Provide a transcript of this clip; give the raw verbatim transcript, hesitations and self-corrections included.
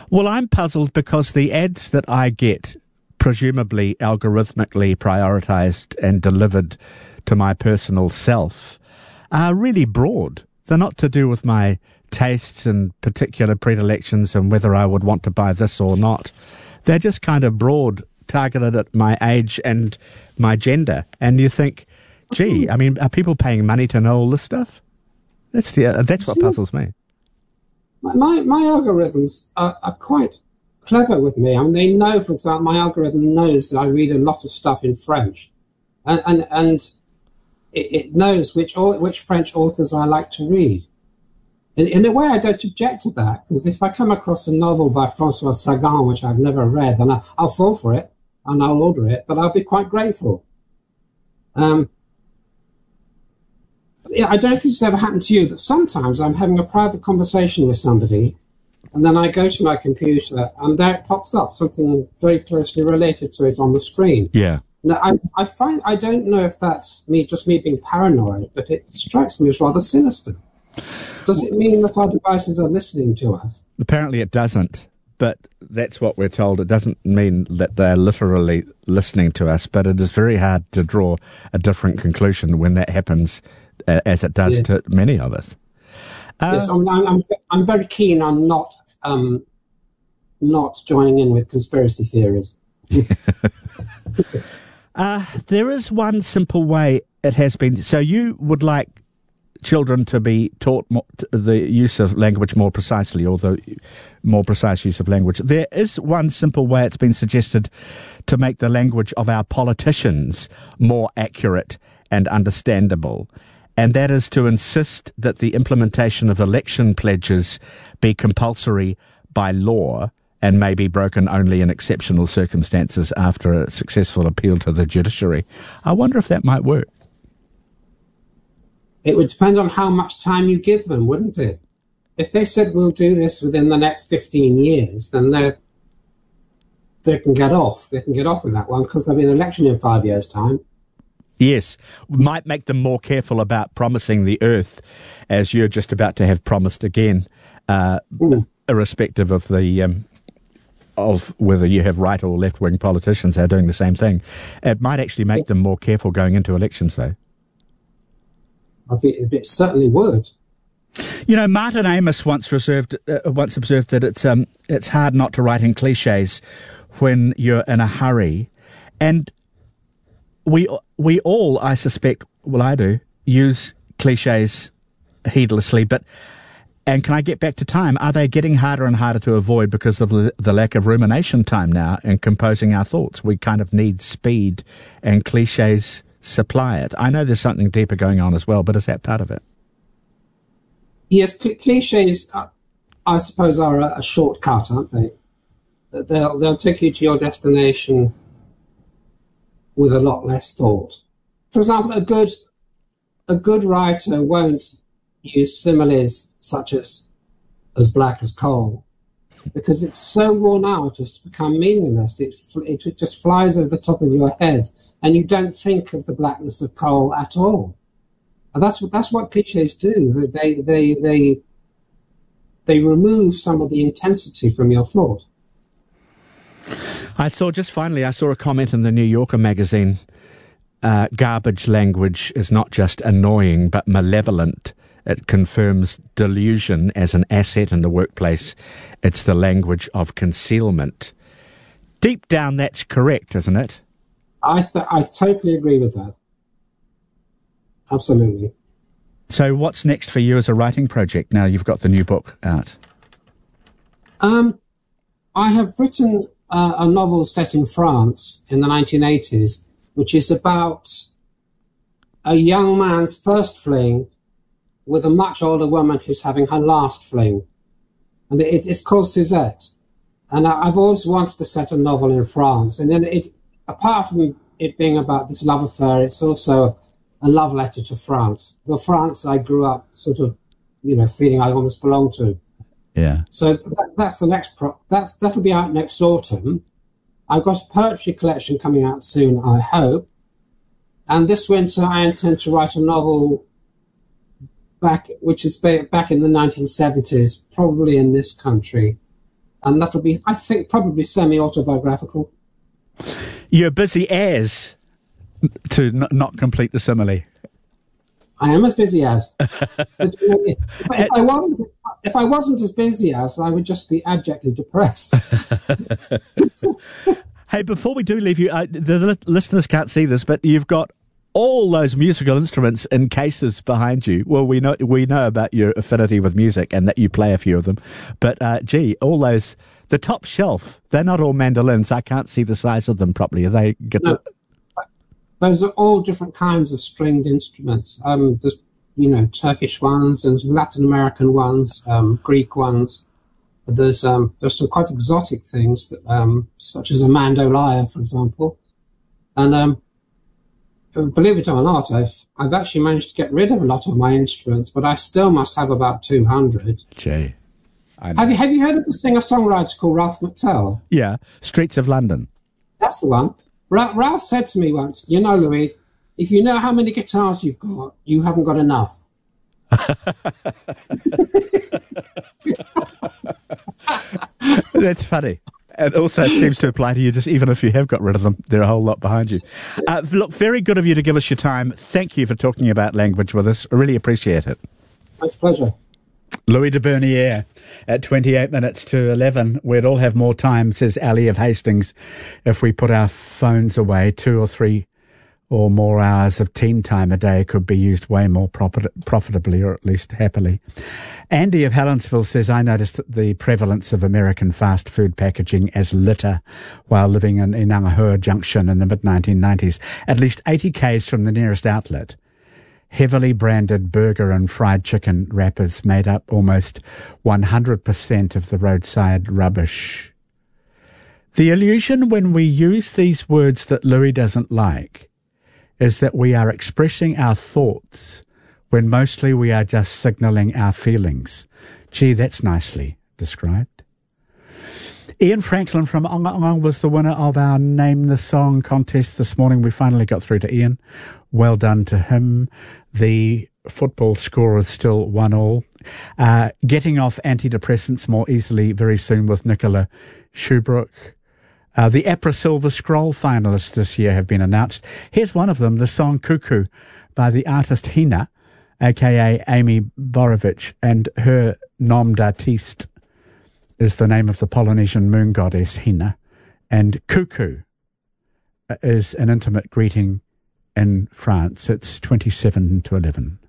Well, I'm puzzled because the ads that I get, presumably algorithmically prioritized and delivered to my personal self, are really broad. They're not to do with my tastes and particular predilections and whether I would want to buy this or not. They're just kind of broad, targeted at my age and my gender. And you think, gee, I mean, are people paying money to know all this stuff? That's the uh, that's what puzzles me. My my algorithms are, are quite clever with me. I mean, they know, for example, my algorithm knows that I read a lot of stuff in French, and and, and it, it knows which which French authors I like to read. In, in a way, I don't object to that, because if I come across a novel by François Sagan, which I've never read, then I, I'll fall for it and I'll order it, but I'll be quite grateful. Um, Yeah, I don't know if this has ever happened to you, but sometimes I'm having a private conversation with somebody, and then I go to my computer, and there it pops up, something very closely related to it on the screen. Yeah. Now, I, I find I don't know if that's me, just me being paranoid, but it strikes me as rather sinister. Does it mean that our devices are listening to us? Apparently it doesn't, but that's what we're told. It doesn't mean that they're literally listening to us, but it is very hard to draw a different conclusion when that happens, uh, as it does yes. to many of us. Uh, yes, I'm, I'm, I'm very keen on not um, not joining in with conspiracy theories. uh, there is one simple way it has been. So you would like children to be taught more, the use of language more precisely, or the more precise use of language. There is one simple way it's been suggested to make the language of our politicians more accurate and understandable, and that is to insist that the implementation of election pledges be compulsory by law and may be broken only in exceptional circumstances after a successful appeal to the judiciary. I wonder if that might work. It would depend on how much time you give them, wouldn't it? If they said we'll do this within the next fifteen years, then they they can get off. They can get off with that one, because there'll be an election in five years' time. Yes, might make them more careful about promising the earth, as you're just about to have promised again, uh, irrespective of the um, of whether you have right or left-wing politicians who are doing the same thing. It might actually make them more careful going into elections, though. I think it certainly would. You know, Martin Amis once reserved, uh, once observed that it's um, it's hard not to write in cliches when you're in a hurry, and we we all, I suspect, well, I do, use cliches heedlessly. But and can I get back to time? Are they getting harder and harder to avoid because of the, the lack of rumination time now in composing our thoughts? We kind of need speed, and cliches supply it. I know there's something deeper going on as well, but is that part of it? Yes, cl- cliches, uh, I suppose, are a, a shortcut, aren't they? They'll they'll take you to your destination with a lot less thought. For example, a good a good writer won't use similes such as as black as coal, because it's so worn out as to become meaningless. It it just flies over the top of your head, and you don't think of the blackness of coal at all. And that's what that's what cliches do. They they they they remove some of the intensity from your thought. I saw just finally. I saw a comment in the New Yorker magazine. Uh, garbage language is not just annoying but malevolent. It confirms delusion as an asset in the workplace. It's the language of concealment. Deep down, that's correct, isn't it? I th- I totally agree with that. Absolutely. So what's next for you as a writing project now you've got the new book out? Um, I have written uh, a novel set in France in the nineteen eighties, which is about a young man's first fling with a much older woman who's having her last fling. And it, it's called Suzette. And I, I've always wanted to set a novel in France. And then it, apart from it being about this love affair, it's also a love letter to France. The France I grew up sort of, you know, feeling I almost belonged to. Yeah. So that, that's the next, pro- that's, that'll be out next autumn. I've got a poetry collection coming out soon, I hope. And this winter I intend to write a novel back, which is ba- back in the nineteen seventies, probably in this country. And that'll be, I think, probably semi-autobiographical. You're busy as, to n- not complete the simile. I am as busy as. But, if, if I wasn't, if I wasn't as busy as, I would just be abjectly depressed. Hey, before we do leave you, uh, the li- listeners can't see this, but you've got all those musical instruments in cases behind you. Well, we know we know about your affinity with music and that you play a few of them. But, uh, gee, all those, the top shelf, they're not all mandolins. I can't see the size of them properly. Are they good? No, those are all different kinds of stringed instruments. Um, there's, you know, Turkish ones and Latin American ones, um, Greek ones. There's um, there's some quite exotic things, that, um, such as a mandolaya, for example. And um, believe it or not, I've I've actually managed to get rid of a lot of my instruments, but I still must have about two hundred. Gee, I know. Have you have you heard of the singer-songwriter called Ralph McTell? Yeah, Streets of London. That's the one. Ra- Ralph said to me once, "You know, Louis, if you know how many guitars you've got, you haven't got enough." That's funny. It also seems to apply to you, just even if you have got rid of them, they're a whole lot behind you. Uh, look, very good of you to give us your time. Thank you for talking about language with us. I really appreciate it. It's a pleasure. Louis de Bernier at twenty-eight minutes to eleven. We'd all have more time, says Ali of Hastings, if we put our phones away. Two or three or more hours of teen time a day could be used way more profit- profitably, or at least happily. Andy of Helensville says, I noticed the prevalence of American fast food packaging as litter while living in Inangahua Junction in the mid nineteen nineties. At least eighty kays from the nearest outlet, heavily branded burger and fried chicken wrappers made up almost one hundred percent of the roadside rubbish. The illusion when we use these words that Louis doesn't like is that we are expressing our thoughts when mostly we are just signalling our feelings. Gee, that's nicely described. Ian Franklin from Onga Onga was the winner of our Name the Song contest this morning. We finally got through to Ian. Well done to him. The football score is still one all. Uh, getting off antidepressants more easily very soon with Nicola Schubrook. Uh, the APRA Silver Scroll finalists this year have been announced. Here's one of them, the song Cuckoo by the artist Hina, a k a. Amy Borovich, and her nom d'artiste is the name of the Polynesian moon goddess Hina. And Cuckoo is an intimate greeting in France. It's twenty-seven to eleven.